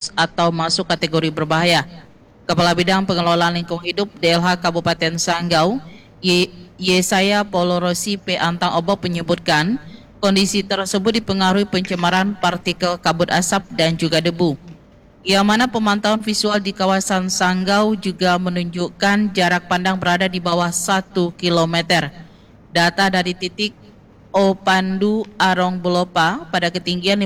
status atau masuk kategori berbahaya. Kepala Bidang Pengelolaan Lingkungan Hidup DLH Kabupaten Sanggau, Yesaya Polorosi P. Antang Obob menyebutkan, kondisi tersebut dipengaruhi pencemaran partikel kabut asap dan juga debu. Yang mana pemantauan visual di kawasan Sanggau juga menunjukkan jarak pandang berada di bawah 1 km. Data dari titik O Pandu Arong Belopa pada ketinggian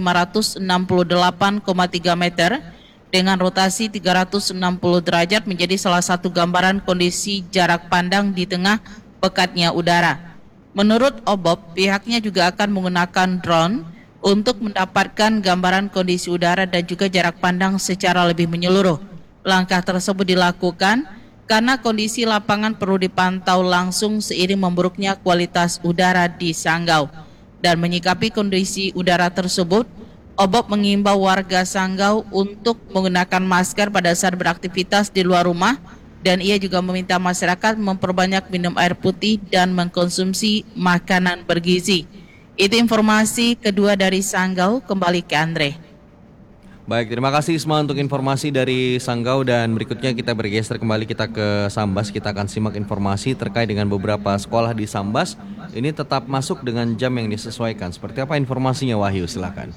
568,3 meter dengan rotasi 360 derajat menjadi salah satu gambaran kondisi jarak pandang di tengah pekatnya udara. Menurut Obob, pihaknya juga akan menggunakan drone untuk mendapatkan gambaran kondisi udara dan juga jarak pandang secara lebih menyeluruh. Langkah tersebut dilakukan karena kondisi lapangan perlu dipantau langsung seiring memburuknya kualitas udara di Sanggau. Dan menyikapi kondisi udara tersebut, Obob mengimbau warga Sanggau untuk menggunakan masker pada saat beraktivitas di luar rumah, dan ia juga meminta masyarakat memperbanyak minum air putih dan mengkonsumsi makanan bergizi. Itu informasi kedua dari Sanggau, kembali ke Andre. Baik, terima kasih Isma untuk informasi dari Sanggau, dan berikutnya kita bergeser kembali kita ke Sambas. Kita akan simak informasi terkait dengan beberapa sekolah di Sambas. Ini tetap masuk dengan jam yang disesuaikan. Seperti apa informasinya, Wahyu? Silakan.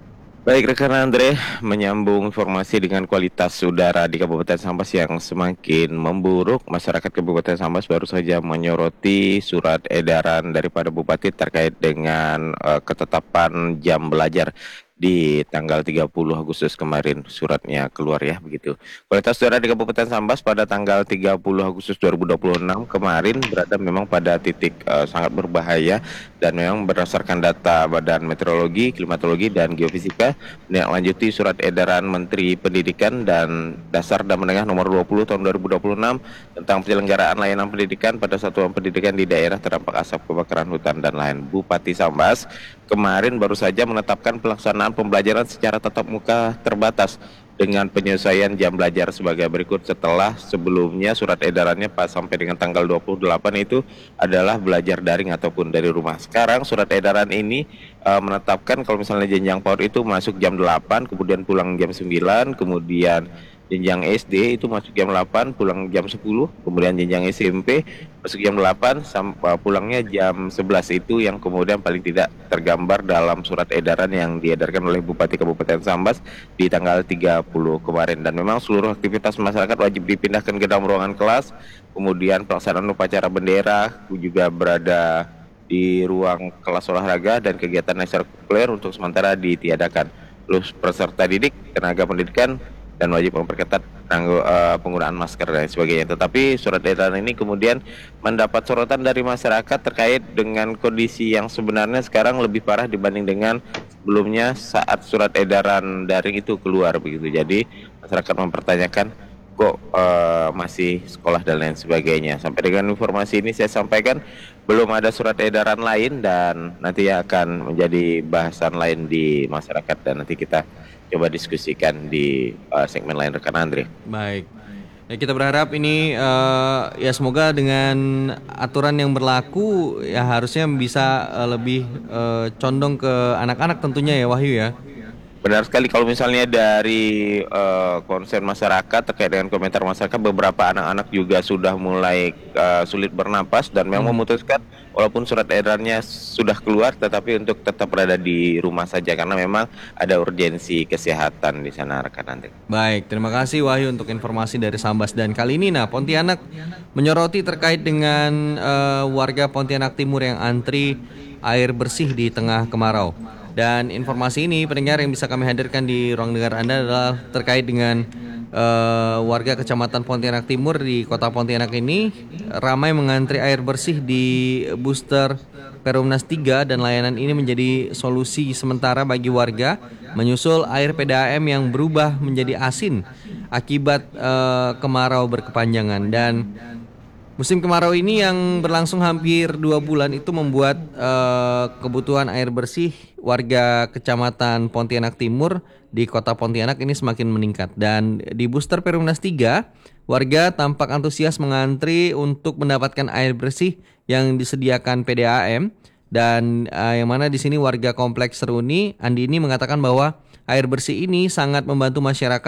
Baik rekan Andre, menyambung informasi dengan kualitas udara di Kabupaten Sambas yang semakin memburuk, masyarakat Kabupaten Sambas baru saja menyoroti surat edaran daripada Bupati terkait dengan ketetapan jam belajar di tanggal 30 Agustus kemarin. Suratnya keluar ya, begitu. Kualitas udara di Kabupaten Sambas pada tanggal 30 Agustus 2026 kemarin berada memang pada titik sangat berbahaya, dan memang berdasarkan data Badan Meteorologi, Klimatologi, dan Geofisika menindaklanjuti surat edaran Menteri Pendidikan dan Dasar dan Menengah nomor 20 tahun 2026 tentang penyelenggaraan layanan pendidikan pada satuan pendidikan di daerah terdampak asap kebakaran hutan dan lain. Bupati Sambas kemarin baru saja menetapkan pelaksanaan pembelajaran secara tatap muka terbatas dengan penyesuaian jam belajar sebagai berikut. Setelah sebelumnya surat edarannya pas sampai dengan tanggal 28 itu adalah belajar daring ataupun dari rumah. Sekarang surat edaran ini menetapkan kalau misalnya jenjang PAUD itu masuk jam 8, kemudian pulang jam 9, kemudian jenjang SD itu masuk jam 8, pulang jam 10, kemudian jenjang SMP masuk jam 8 sampai pulangnya jam 11. Itu yang kemudian paling tidak tergambar dalam surat edaran yang diedarkan oleh Bupati Kabupaten Sambas di tanggal 30 kemarin. Dan memang seluruh aktivitas masyarakat wajib dipindahkan ke dalam ruangan kelas, kemudian pelaksanaan upacara bendera juga berada di ruang kelas olahraga, dan kegiatan ekstrakurikuler untuk sementara ditiadakan. Terus peserta didik, tenaga pendidikan, dan wajib memperketat penggunaan masker dan sebagainya. Tetapi surat edaran ini kemudian mendapat sorotan dari masyarakat terkait dengan kondisi yang sebenarnya sekarang lebih parah dibanding dengan sebelumnya saat surat edaran daring itu keluar, begitu. Jadi masyarakat mempertanyakan kok masih sekolah dan lain sebagainya. Sampai dengan informasi ini saya sampaikan belum ada surat edaran lain, dan nanti akan menjadi bahasan lain di masyarakat, dan nanti kita coba diskusikan di segmen lain rekan Andre. Baik. Ya, kita berharap ini ya semoga dengan aturan yang berlaku ya harusnya bisa lebih condong ke anak-anak tentunya ya, Wahyu ya. Benar sekali, kalau misalnya dari konsen masyarakat terkait dengan komentar masyarakat, beberapa anak-anak juga sudah mulai sulit bernapas dan memang memutuskan walaupun surat edarannya sudah keluar tetapi untuk tetap berada di rumah saja karena memang ada urgensi kesehatan di sana rekan Andre. Baik, terima kasih Wahyu untuk informasi dari Sambas. Dan kali ini Pontianak menyoroti terkait dengan warga Pontianak Timur yang antri air bersih di tengah kemarau. Dan informasi ini pendengar yang bisa kami hadirkan di ruang dengar Anda adalah terkait dengan warga Kecamatan Pontianak Timur di Kota Pontianak ini ramai mengantri air bersih di booster Perumnas 3, dan layanan ini menjadi solusi sementara bagi warga menyusul air PDAM yang berubah menjadi asin akibat kemarau berkepanjangan. Dan musim kemarau ini yang berlangsung hampir 2 bulan itu membuat kebutuhan air bersih warga Kecamatan Pontianak Timur di Kota Pontianak ini semakin meningkat. Dan di booster Perumnas 3, warga tampak antusias mengantri untuk mendapatkan air bersih yang disediakan PDAM. Dan yang mana di sini warga Kompleks Seruni, Andi ini mengatakan bahwa air bersih ini sangat membantu masyarakat